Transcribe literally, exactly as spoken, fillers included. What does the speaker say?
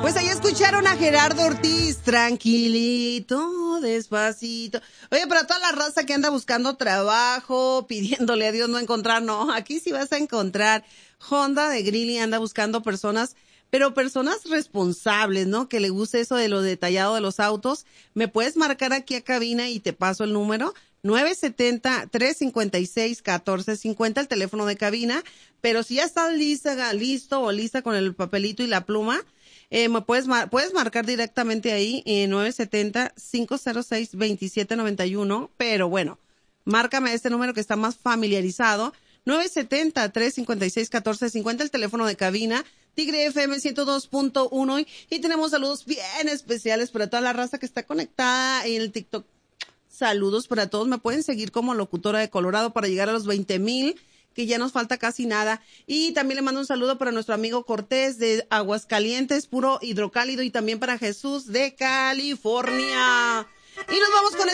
Pues ahí escucharon a Gerardo Ortiz, tranquilito, despacito. Oye, para toda la raza que anda buscando trabajo, pidiéndole a Dios no encontrar, no, aquí sí vas a encontrar. Honda de Greeley anda buscando personas, pero personas responsables, ¿no? Que le guste eso de lo detallado de los autos. Me puedes marcar aquí a cabina y te paso el número. nueve siete cero, tres cinco seis, uno cuatro cinco cero, el teléfono de cabina. Pero si ya estás lista, listo o lista con el papelito y la pluma, Eh, me puedes, mar- puedes marcar directamente ahí en nueve siete cero, cinco cero seis, dos siete nueve uno, pero bueno, márcame este número que está más familiarizado, nueve siete cero, tres cinco seis, uno cuatro cinco cero, el teléfono de cabina, Tigre F M ciento dos punto uno, y, y tenemos saludos bien especiales para toda la raza que está conectada en el TikTok. Saludos para todos, me pueden seguir como locutora de Colorado para llegar a los veinte mil, que ya nos falta casi nada. Y también le mando un saludo para nuestro amigo Cortés de Aguascalientes, puro hidrocálido, y también para Jesús de California. Y nos vamos con